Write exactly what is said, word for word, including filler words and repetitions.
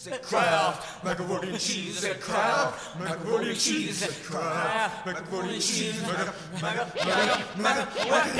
at Kraft. Macaroni and cheese at Kraft. Macaroni and cheese at Kraft. Macaroni and cheese. Mac, mac, mac, mac, mac.